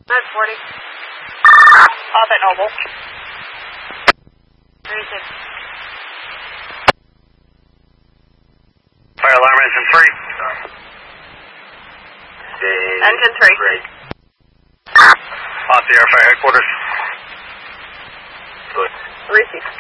Red 40. Off at Noble. Receive. Fire alarm engine 3. Engine 3. Off the air fire headquarters. Receive.